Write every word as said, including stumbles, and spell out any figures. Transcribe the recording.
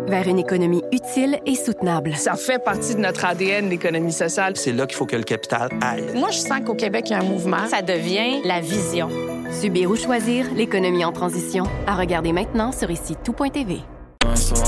vers une économie utile et soutenable. Ça fait partie de notre A D N, l'économie sociale. C'est là qu'il faut que le capital aille. Moi, je sens qu'au Québec, il y a un mouvement. Ça devient la vision. Subir ou choisir l'économie en transition. À regarder maintenant sur ici tout point t v. So